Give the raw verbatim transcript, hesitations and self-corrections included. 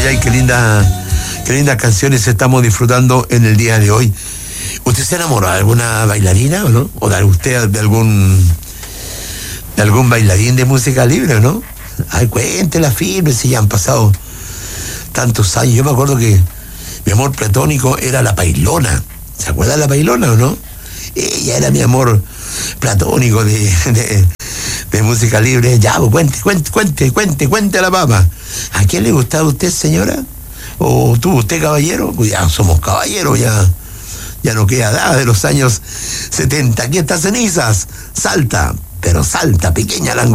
ay, qué linda, qué lindas canciones estamos disfrutando en el día de hoy. ¿Usted se enamoró de alguna bailarina o no? ¿O de usted de algún de algún bailarín de música libre, no? Ay, cuéntela firme, si ya han pasado tantos años. Yo me acuerdo que mi amor platónico era la Pailona. ¿Se acuerda de la Pailona o no? Ella era mi amor platónico de, de, de música libre. Ya, pues, cuente, cuente, cuente, cuente, cuente a la papa. ¿A quién le gustaba a usted, señora? ¿O tú, usted, caballero? Pues ya somos caballeros, ya, ya no queda nada de los años setenta. Aquí está Cenizas. Salta, pero salta, pequeña langosta.